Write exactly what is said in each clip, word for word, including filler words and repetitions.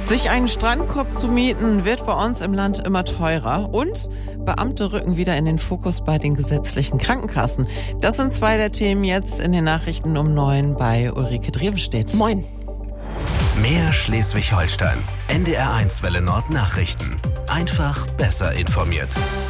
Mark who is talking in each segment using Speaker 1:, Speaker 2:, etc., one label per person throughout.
Speaker 1: Sich einen Strandkorb zu mieten, wird bei uns im Land immer teurer. Und Beamte rücken wieder in den Fokus bei den gesetzlichen Krankenkassen. Das sind zwei der Themen jetzt in den Nachrichten um neun bei Ulrike Drevenstedt.
Speaker 2: Moin.
Speaker 3: Mehr Schleswig-Holstein. N D R eins Welle Nord Nachrichten. Einfach besser informiert.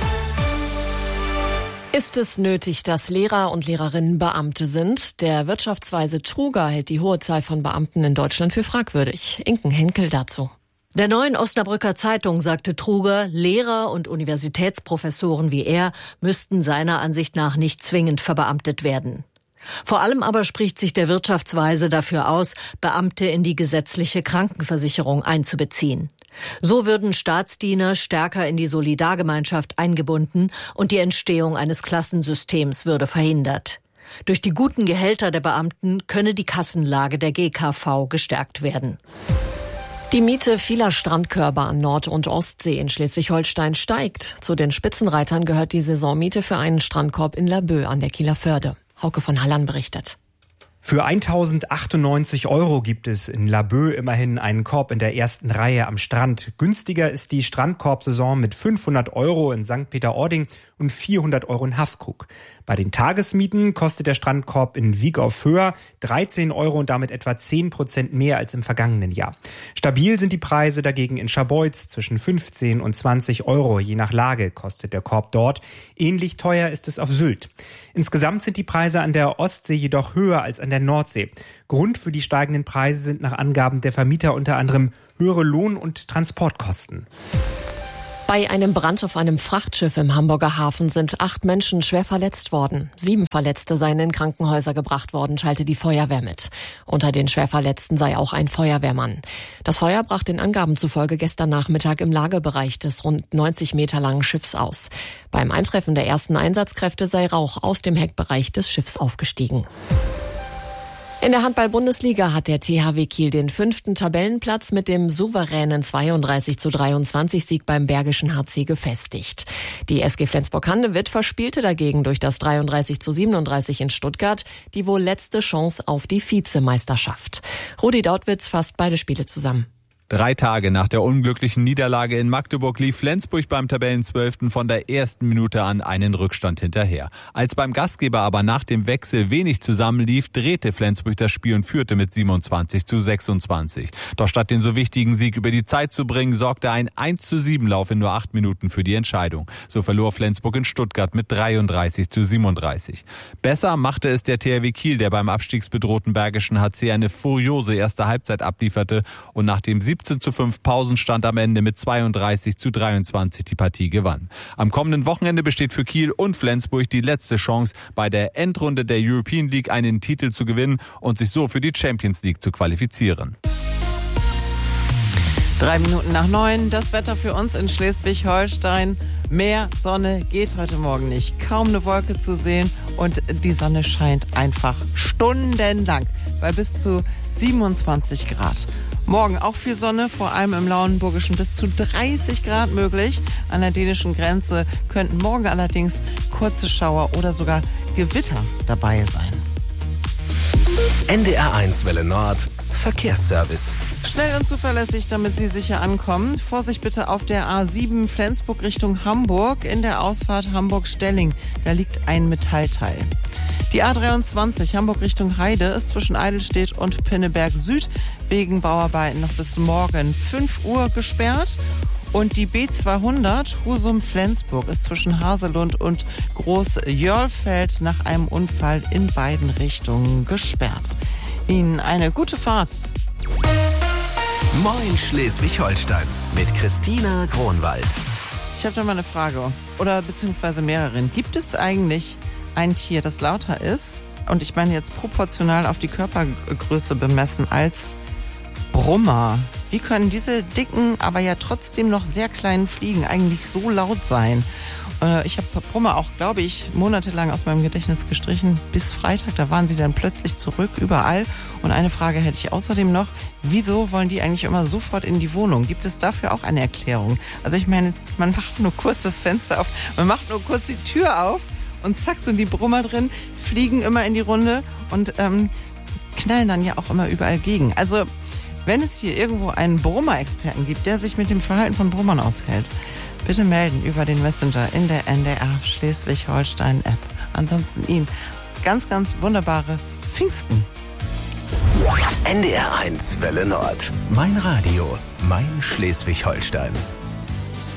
Speaker 2: Ist es nötig, dass Lehrer und Lehrerinnen Beamte sind? Der Wirtschaftsweise Truger hält die hohe Zahl von Beamten in Deutschland für fragwürdig. Inken Henkel dazu.
Speaker 4: Der Neuen Osnabrücker Zeitung sagte Truger, Lehrer und Universitätsprofessoren wie er müssten seiner Ansicht nach nicht zwingend verbeamtet werden. Vor allem aber spricht sich der Wirtschaftsweise dafür aus, Beamte in die gesetzliche Krankenversicherung einzubeziehen. So würden Staatsdiener stärker in die Solidargemeinschaft eingebunden und die Entstehung eines Klassensystems würde verhindert. Durch die guten Gehälter der Beamten könne die Kassenlage der G K V gestärkt werden.
Speaker 2: Die Miete vieler Strandkörbe an Nord- und Ostsee in Schleswig-Holstein steigt. Zu den Spitzenreitern gehört die Saisonmiete für einen Strandkorb in Laboe an der Kieler Förde. Hauke von Halland berichtet.
Speaker 5: Für eintausendachtundneunzig Euro gibt es in Laboe immerhin einen Korb in der ersten Reihe am Strand. Günstiger ist die Strandkorbsaison mit fünfhundert Euro in Sankt Peter-Ording und vierhundert Euro in Haffkrug. Bei den Tagesmieten kostet der Strandkorb in Wieg auf Höher dreizehn Euro und damit etwa zehn Prozent mehr als im vergangenen Jahr. Stabil sind die Preise dagegen in Scharbeutz zwischen fünfzehn und zwanzig Euro. Je nach Lage kostet der Korb dort. Ähnlich teuer ist es auf Sylt. Insgesamt sind die Preise an der Ostsee jedoch höher als an der Nordsee. Grund für die steigenden Preise sind nach Angaben der Vermieter unter anderem höhere Lohn- und Transportkosten.
Speaker 2: Bei einem Brand auf einem Frachtschiff im Hamburger Hafen sind acht Menschen schwer verletzt worden. Sieben Verletzte seien in Krankenhäuser gebracht worden, teilte die Feuerwehr mit. Unter den Schwerverletzten sei auch ein Feuerwehrmann. Das Feuer brach den Angaben zufolge gestern Nachmittag im Lagebereich des rund neunzig Meter langen Schiffs aus. Beim Eintreffen der ersten Einsatzkräfte sei Rauch aus dem Heckbereich des Schiffs aufgestiegen. In der Handball-Bundesliga hat der T H W Kiel den fünften Tabellenplatz mit dem souveränen zweiunddreißig zu dreiundzwanzig Sieg beim Bergischen H C gefestigt. Die S G Flensburg-Handewitt verspielte dagegen durch das dreiunddreißig zu siebenunddreißig in Stuttgart die wohl letzte Chance auf die Vizemeisterschaft. Rudi Dautwitz fasst beide Spiele zusammen.
Speaker 6: Drei Tage nach der unglücklichen Niederlage in Magdeburg lief Flensburg beim Tabellenzwölften von der ersten Minute an einen Rückstand hinterher. Als beim Gastgeber aber nach dem Wechsel wenig zusammenlief, drehte Flensburg das Spiel und führte mit siebenundzwanzig zu sechsundzwanzig. Doch statt den so wichtigen Sieg über die Zeit zu bringen, sorgte ein eins zu sieben Lauf in nur acht Minuten für die Entscheidung. So verlor Flensburg in Stuttgart mit dreiunddreißig zu siebenunddreißig. Besser machte es der T H W Kiel, der beim abstiegsbedrohten Bergischen H C eine furiose erste Halbzeit ablieferte und nach dem siebzehn zu fünf Pausenstand am Ende mit zweiunddreißig zu dreiundzwanzig die Partie gewann. Am kommenden Wochenende besteht für Kiel und Flensburg die letzte Chance, bei der Endrunde der European League einen Titel zu gewinnen und sich so für die Champions League zu qualifizieren.
Speaker 1: Drei Minuten nach neun, das Wetter für uns in Schleswig-Holstein. Mehr Sonne geht heute Morgen nicht. Kaum eine Wolke zu sehen und die Sonne scheint einfach stundenlang bei bis zu siebenundzwanzig Grad. Morgen auch viel Sonne, vor allem im Lauenburgischen bis zu dreißig Grad möglich. An der dänischen Grenze könnten morgen allerdings kurze Schauer oder sogar Gewitter dabei sein.
Speaker 3: N D R eins Welle Nord Verkehrsservice.
Speaker 1: Schnell und zuverlässig, damit Sie sicher ankommen. Vorsicht bitte auf der A sieben Flensburg Richtung Hamburg in der Ausfahrt Hamburg-Stelling. Da liegt ein Metallteil. Die A dreiundzwanzig Hamburg Richtung Heide ist zwischen Eidelstedt und Pinneberg Süd wegen Bauarbeiten noch bis morgen fünf Uhr gesperrt. Und die B zweihundert Husum-Flensburg ist zwischen Haselund und Groß-Jörlfeld nach einem Unfall in beiden Richtungen gesperrt. Ihnen eine gute Fahrt.
Speaker 3: Moin Schleswig-Holstein mit Christina Kronwald.
Speaker 1: Ich habe da mal eine Frage oder beziehungsweise mehreren. Gibt es eigentlich ein Tier, das lauter ist, und ich meine jetzt proportional auf die Körpergröße bemessen, als Brummer? Wie können diese dicken, aber ja trotzdem noch sehr kleinen Fliegen eigentlich so laut sein? Äh, ich habe Brummer auch, glaube ich, monatelang aus meinem Gedächtnis gestrichen. Bis Freitag, da waren sie dann plötzlich zurück, überall. Und eine Frage hätte ich außerdem noch. Wieso wollen die eigentlich immer sofort in die Wohnung? Gibt es dafür auch eine Erklärung? Also ich meine, man macht nur kurz das Fenster auf, man macht nur kurz die Tür auf und zack sind die Brummer drin, fliegen immer in die Runde und ähm, knallen dann ja auch immer überall gegen. Also Wenn es hier irgendwo einen Brummer-Experten gibt, der sich mit dem Verhalten von Brummern auskennt, bitte melden über den Messenger in der N D R Schleswig-Holstein-App. Ansonsten Ihnen ganz, ganz wunderbare Pfingsten.
Speaker 3: N D R eins Welle Nord. Mein Radio, mein Schleswig-Holstein.